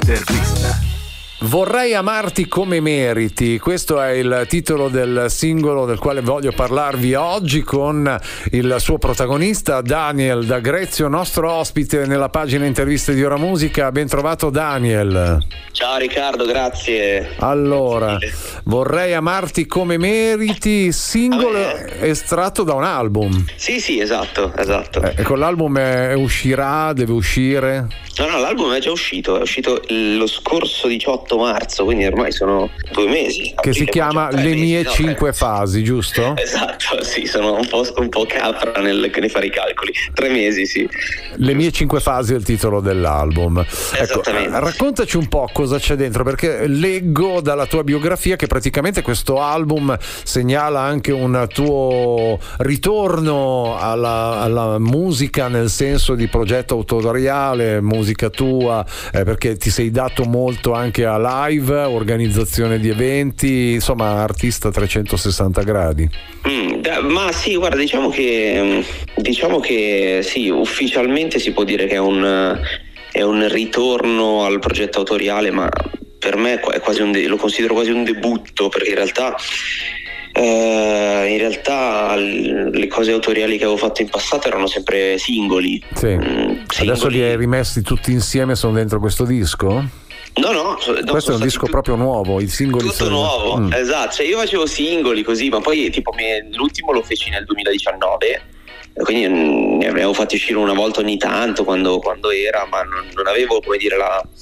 L'intervista. Vorrei amarti come meriti, questo è il titolo del singolo del quale voglio parlarvi oggi con il suo protagonista Daniel D'Agrezio, nostro ospite nella pagina interviste di Ora Musica. Ben trovato Daniel. Ciao Riccardo, grazie. Allora, Vorrei amarti come meriti, singolo estratto da un album. Sì, esatto. Ecco, l'album uscirà, deve uscire? No, l'album è già uscito, è uscito lo scorso 18 marzo, quindi ormai sono 2 mesi. Che si chiama Le mie 5 fasi, giusto? Esatto, sì, sono un po' capra nel fare i calcoli. 3 mesi, sì. Le mie 5 fasi è il titolo dell'album. Esattamente. Ecco, raccontaci un po' cosa c'è dentro, perché leggo dalla tua biografia che praticamente questo album segnala anche un tuo ritorno alla musica, nel senso di progetto autoriale, musica tua, perché ti sei dato molto anche a live, organizzazione di eventi, insomma artista 360 gradi. Ma sì, guarda, diciamo che sì, ufficialmente si può dire che è un ritorno al progetto autoriale, ma per me è quasi lo considero quasi un debutto, perché in realtà le cose autoriali che avevo fatto in passato erano sempre singoli. Sì. Adesso li hai rimessi tutti insieme, sono dentro questo disco? No, questo è un disco proprio nuovo, i singoli tutto nuovo, esatto. Cioè io facevo singoli così, ma poi tipo l'ultimo lo feci nel 2019, quindi ne avevo fatti uscire una volta ogni tanto quando era, ma non avevo, come dire,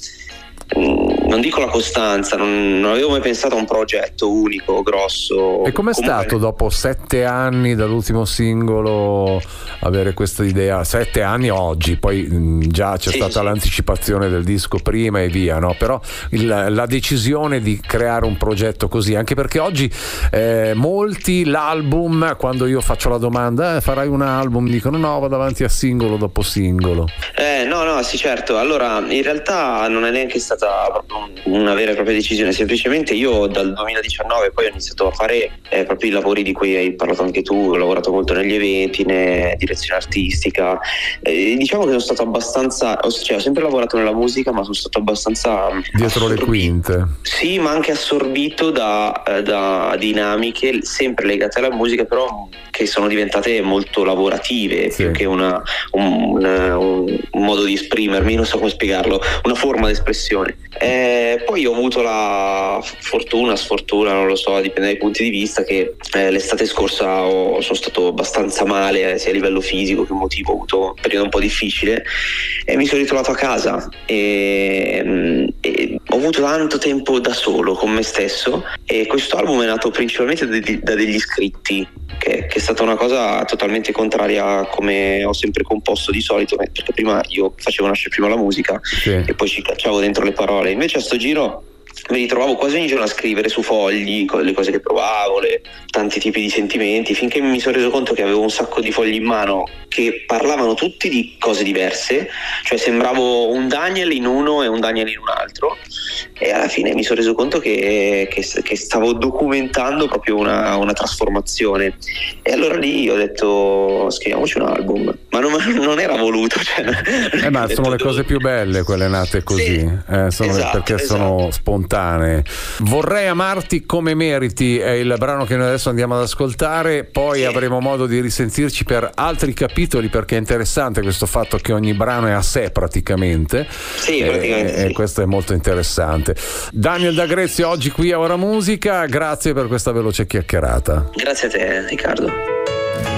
non dico la costanza, non avevo mai pensato a un progetto unico, grosso. E com'è stato dopo 7 anni dall'ultimo singolo avere questa idea? 7 anni oggi, poi già c'è stata l'anticipazione del disco prima e via, no? Però la decisione di creare un progetto così, anche perché oggi molti l'album, quando io faccio la domanda farai un album, dicono no, vado avanti a singolo dopo singolo. No, sì, certo. Allora, in realtà non è neanche stata proprio una vera e propria decisione, semplicemente io dal 2019 poi ho iniziato a fare proprio i lavori di cui hai parlato anche tu. Ho lavorato molto negli eventi, in direzione artistica, diciamo che sono stato abbastanza, ho sempre lavorato nella musica, ma sono stato abbastanza dietro le quinte. Sì, ma anche assorbito da dinamiche sempre legate alla musica, però che sono diventate molto lavorative, più che un modo di esprimermi, non so come spiegarlo, una forma di espressione. Poi ho avuto la sfortuna, non lo so, dipende dai punti di vista, che l'estate scorsa sono stato abbastanza male, sia a livello fisico che emotivo. Ho avuto un periodo un po' difficile e mi sono ritrovato a casa e ho avuto tanto tempo da solo con me stesso, e questo album è nato principalmente da degli scritti, che è stata una cosa totalmente contraria a come ho sempre composto di solito, perché prima io facevo nascere prima la musica e poi ci cacciavo dentro le parole. Invece a sto giro mi ritrovavo quasi ogni giorno a scrivere su fogli le cose che provavo, tanti tipi di sentimenti, finché mi sono reso conto che avevo un sacco di fogli in mano che parlavano tutti di cose diverse, cioè sembravo un Daniel in uno e un Daniel in un altro, e alla fine mi sono reso conto che stavo documentando proprio una trasformazione. E allora lì ho detto scriviamoci un album, ma non era voluto, ma sono le cose più belle quelle nate così, perché sono spontanee. Vorrei amarti come meriti è il brano che noi adesso andiamo ad ascoltare, poi avremo modo di risentirci per altri capitoli, perché è interessante questo fatto che ogni brano è a sé praticamente. E questo è molto interessante. Daniel D'Agrezio oggi qui a Ora Musica, grazie per questa veloce chiacchierata. Grazie a te, Riccardo.